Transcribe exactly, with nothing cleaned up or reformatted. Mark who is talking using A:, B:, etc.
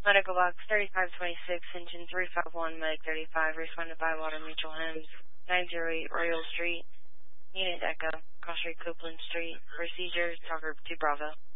A: Medical box thirty-five twenty-six, engine three five one, Medic thirty-five, responded by Water Mutual Homes, nine oh eight Royal Street, Unit Echo, Cross Street, Copeland Street, procedure, Talker two Bravo.